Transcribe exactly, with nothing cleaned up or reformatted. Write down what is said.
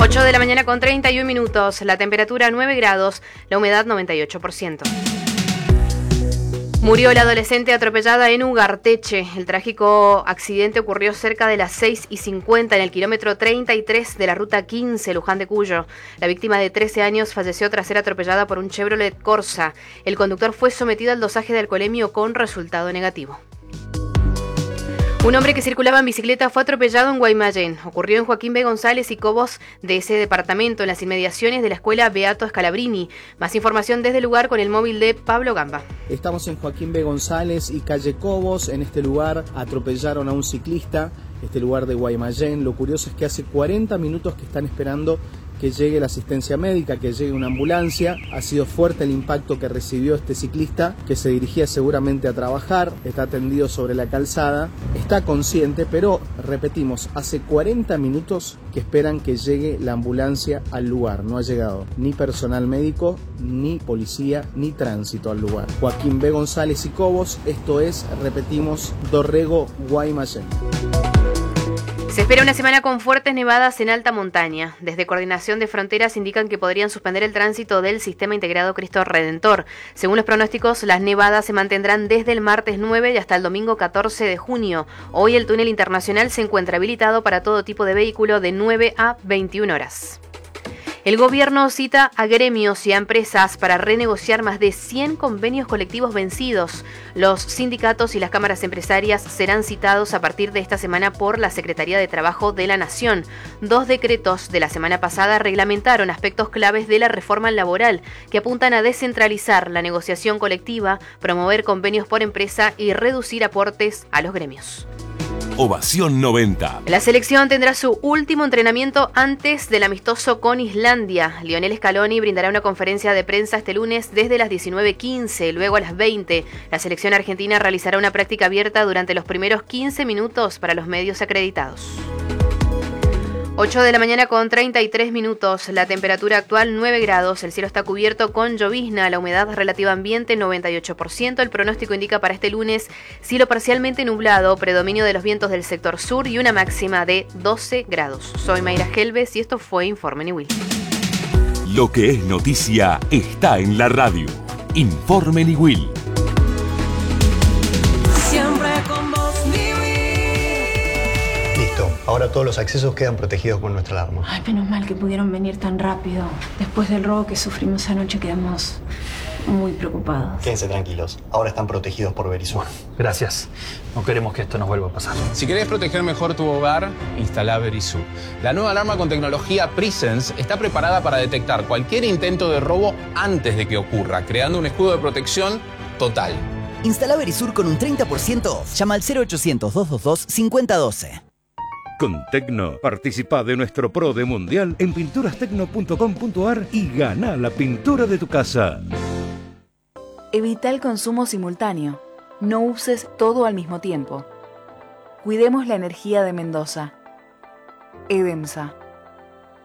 ocho de la mañana con treinta y un minutos, la temperatura nueve grados, la humedad noventa y ocho por ciento. Murió la adolescente atropellada en Ugarteche. El trágico accidente ocurrió cerca de las seis y cincuenta en el kilómetro treinta y tres de la ruta quince, Luján de Cuyo. La víctima de trece años falleció tras ser atropellada por un Chevrolet Corsa. El conductor fue sometido al dosaje de alcoholemio con resultado negativo. Un hombre que circulaba en bicicleta fue atropellado en Guaymallén. Ocurrió en Joaquín B. González y Cobos de ese departamento, en las inmediaciones de la escuela Beato Scalabrini. Más información desde el lugar con el móvil de Pablo Gamba. Estamos en Joaquín B. González y calle Cobos. En este lugar atropellaron a un ciclista, este lugar de Guaymallén. Lo curioso es que hace cuarenta minutos que están esperando que llegue la asistencia médica, que llegue una ambulancia. Ha sido fuerte el impacto que recibió este ciclista, que se dirigía seguramente a trabajar, está tendido sobre la calzada, está consciente, pero repetimos, hace cuarenta minutos que esperan que llegue la ambulancia al lugar. No ha llegado ni personal médico, ni policía, ni tránsito al lugar. Joaquín B. González y Cobos, esto es, repetimos, Dorrego, Guaymallén. Se espera una semana con fuertes nevadas en alta montaña. Desde Coordinación de Fronteras indican que podrían suspender el tránsito del Sistema Integrado Cristo Redentor. Según los pronósticos, las nevadas se mantendrán desde el martes nueve y hasta el domingo catorce de junio. Hoy el túnel internacional se encuentra habilitado para todo tipo de vehículo de nueve a veintiuna horas. El gobierno cita a gremios y a empresas para renegociar más de cien convenios colectivos vencidos. Los sindicatos y las cámaras empresarias serán citados a partir de esta semana por la Secretaría de Trabajo de la Nación. Dos decretos de la semana pasada reglamentaron aspectos claves de la reforma laboral que apuntan a descentralizar la negociación colectiva, promover convenios por empresa y reducir aportes a los gremios. Ovación noventa. La selección tendrá su último entrenamiento antes del amistoso con Islandia. Lionel Scaloni brindará una conferencia de prensa este lunes desde las diecinueve quince. Luego a las veinte, la selección argentina realizará una práctica abierta durante los primeros quince minutos para los medios acreditados. ocho de la mañana con treinta y tres minutos, la temperatura actual nueve grados, el cielo está cubierto con llovizna, la humedad relativa ambiente noventa y ocho por ciento, el pronóstico indica para este lunes cielo parcialmente nublado, predominio de los vientos del sector sur y una máxima de doce grados. Soy Mayra Gelbes y esto fue Informe Niwil. Lo que es noticia está en la radio. Informe Niwil. Ahora todos los accesos quedan protegidos con nuestra alarma. Ay, menos mal que pudieron venir tan rápido. Después del robo que sufrimos anoche quedamos muy preocupados. Quédense tranquilos. Ahora están protegidos por Verisur. Gracias. No queremos que esto nos vuelva a pasar. Si querés proteger mejor tu hogar, instala Verisur. La nueva alarma con tecnología Presence está preparada para detectar cualquier intento de robo antes de que ocurra, creando un escudo de protección total. Instala Verisur con un treinta por ciento off. Llama al cero ochocientos, doscientos veintidós, cincuenta doce. Con Tecno, participa de nuestro Pro de Mundial en pinturas tecno punto com punto a r y gana la pintura de tu casa. Evita el consumo simultáneo. No uses todo al mismo tiempo. Cuidemos la energía de Mendoza. EDEMSA.